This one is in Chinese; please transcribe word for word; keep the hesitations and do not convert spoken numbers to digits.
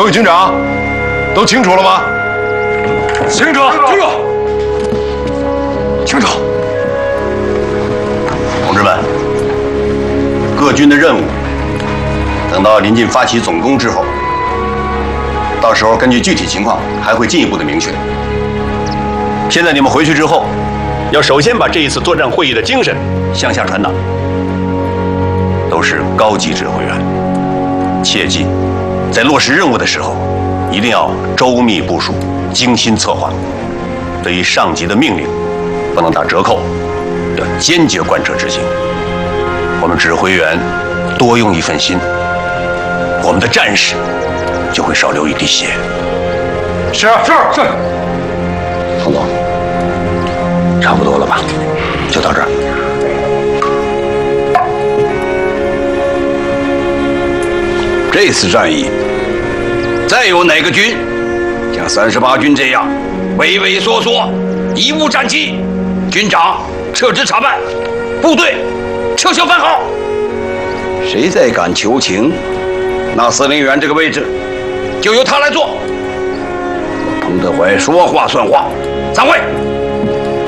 位军长，都清楚了吗？清楚，清楚，清楚。同志们，各军的任务，等到临近发起总攻之后，到时候根据具体情况还会进一步的明确。现在你们回去之后，要首先把这一次作战会议的精神向下传达。都是高级指挥员，切记，在落实任务的时候，一定要周密部署，精心策划。对于上级的命令，不能打折扣，要坚决贯彻执行。我们指挥员多用一份心，我们的战士就会少流一滴血。是是是。彭总，差不多了吧？就到这儿。 这次战役，再有哪个军像三十八军这样畏畏缩缩、贻误战机，军长撤职查办，部队撤销番号。谁再敢求情，那司令员这个位置就由他来做。彭德怀说话算话，散会。